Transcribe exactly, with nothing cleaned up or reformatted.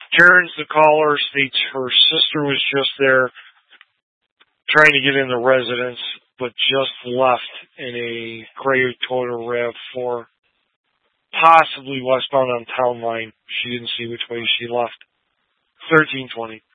Karen's the caller, states her sister was just there trying to get in the residence, but just left in a gray Toyota RAV four, possibly westbound on Town Line. She didn't see which way she left. thirteen twenty.